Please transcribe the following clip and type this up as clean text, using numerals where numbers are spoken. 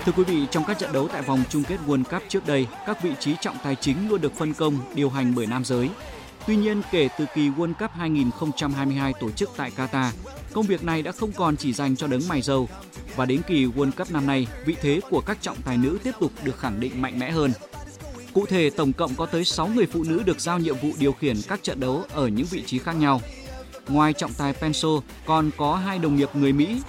Thưa quý vị, trong các trận đấu tại vòng chung kết World Cup trước đây, các vị trí trọng tài chính luôn được phân công, điều hành bởi nam giới. Tuy nhiên, kể từ kỳ World Cup 2022 tổ chức tại Qatar, công việc này đã không còn chỉ dành cho đấng mày râu. Và đến kỳ World Cup năm nay, vị thế của các trọng tài nữ tiếp tục được khẳng định mạnh mẽ hơn. Cụ thể, tổng cộng có tới 6 người phụ nữ được giao nhiệm vụ điều khiển các trận đấu ở những vị trí khác nhau. Ngoài trọng tài Penso, còn có 2 đồng nghiệp người Mỹ